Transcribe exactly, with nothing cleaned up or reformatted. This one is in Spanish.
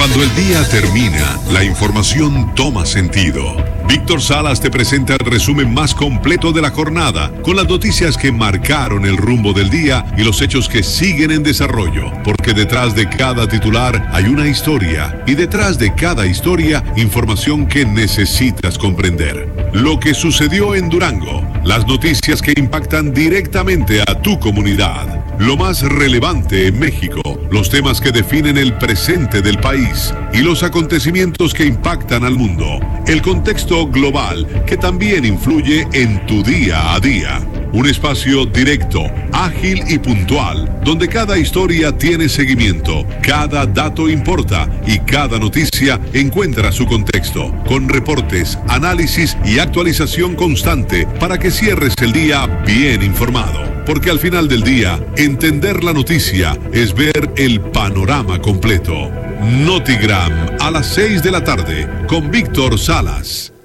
Cuando el día termina, la información toma sentido. Víctor Salas te presenta el resumen más completo de la jornada, con las noticias que marcaron el rumbo del día y los hechos que siguen en desarrollo. Porque detrás de cada titular hay una historia, y detrás de cada historia, información que necesitas comprender. Lo que sucedió en Durango, las noticias que impactan directamente a tu comunidad. Lo más relevante en México, los temas que definen el presente del país y los acontecimientos que impactan al mundo. El contexto global que también influye en tu día a día. Un espacio directo, ágil y puntual, donde cada historia tiene seguimiento, cada dato importa y cada noticia encuentra su contexto, con reportes, análisis y actualización constante para que cierres el día bien informado. Porque al final del día, entender la noticia es ver el panorama completo. Notigram a las seis de la tarde con Víctor Salas.